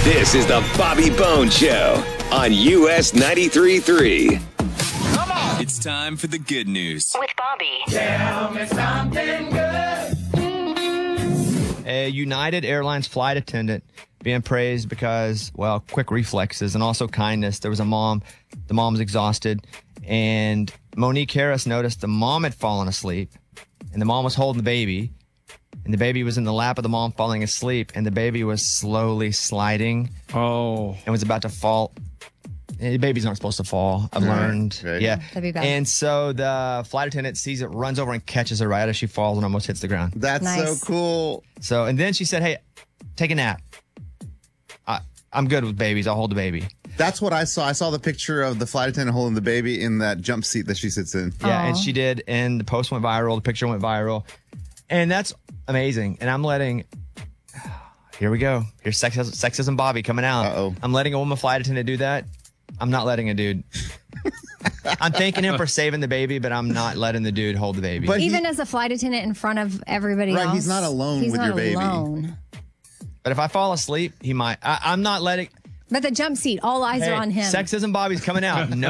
This is the Bobby Bone Show on US 93.3. It's time for the good news. With Bobby. A United Airlines flight attendant being praised because, well, quick reflexes and also kindness. There was a mom. The mom was exhausted. And Monique Harris noticed the mom had fallen asleep. And the mom was holding the baby. And the baby was in the lap of the mom falling asleep. And the baby was slowly sliding. Oh. And was about to fall. And babies aren't supposed to fall, I've learned. Right. Yeah. That'd be bad. And so the flight attendant sees it, runs over and catches her right as she falls and almost hits the ground. That's Nice. so cool. So, and then she said, hey, take a nap. I'm good with babies. I'll hold the baby. That's what I saw. I saw the picture of the flight attendant holding the baby in that jump seat that she sits in. Yeah, Aw. and she did. And the post went viral. The picture went viral. And that's amazing. And I'm letting, here we go. Here's sexism Bobby coming out. Uh-oh. I'm letting a woman flight attendant do that. I'm not letting a dude. I'm thanking him for saving the baby, but I'm not letting the dude hold the baby. But Even as a flight attendant in front of everybody Right, else. he's not alone he's with not your baby. alone. But if I fall asleep, he might. I'm not letting. But the jump seat, all eyes Hey, are on him. sexism Bobby's coming out. No